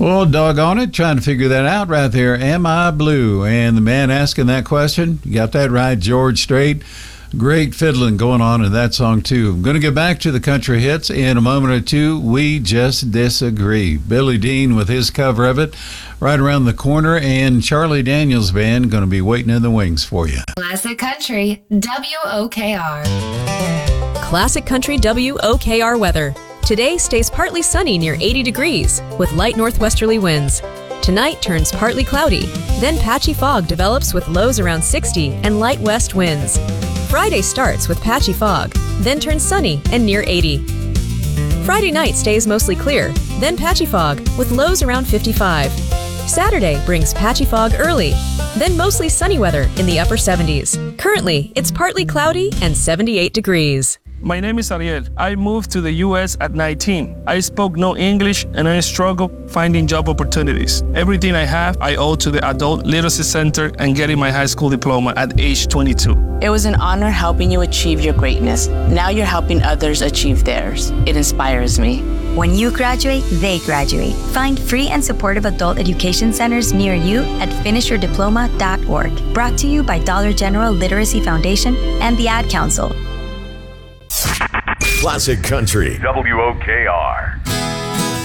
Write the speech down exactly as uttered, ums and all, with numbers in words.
Well, doggone it, trying to figure that out right there. Am I blue? And the man asking that question, you got that right, George Strait. Great fiddling going on in that song, too. I'm going to get back to the country hits in a moment or two. We Just Disagree. Billy Dean with his cover of it right around the corner, and Charlie Daniels Band going to be waiting in the wings for you. Classic Country, W O K R. Classic Country W O K R weather. Today stays partly sunny near eighty degrees with light northwesterly winds. Tonight turns partly cloudy, then patchy fog develops with lows around sixty and light west winds. Friday starts with patchy fog, then turns sunny and near eighty. Friday night stays mostly clear, then patchy fog with lows around fifty-five. Saturday brings patchy fog early, then mostly sunny weather in the upper seventies. Currently, it's partly cloudy and seventy-eight degrees. My name is Ariel. I moved to the U S at nineteen. I spoke no English and I struggled finding job opportunities. Everything I have, I owe to the Adult Literacy Center and getting my high school diploma at age twenty-two. It was an honor helping you achieve your greatness. Now you're helping others achieve theirs. It inspires me. When you graduate, they graduate. Find free and supportive adult education centers near you at finish your diploma dot org. Brought to you by Dollar General Literacy Foundation and the Ad Council. Classic Country. W O K R.